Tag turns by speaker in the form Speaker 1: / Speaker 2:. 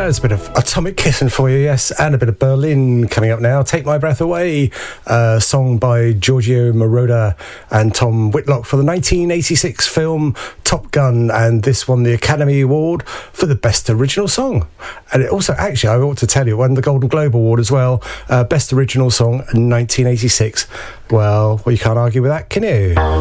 Speaker 1: There's a bit of Atomic Kitten for you, yes, and a bit of Berlin coming up now. Take My Breath Away, a song by Giorgio Moroder and Tom Whitlock for the 1986 film Top Gun, and this won the Academy Award for the Best Original Song. And it also, actually, I ought to tell you, won the Golden Globe Award as well, Best Original Song in 1986. Well, you can't argue with that, can you?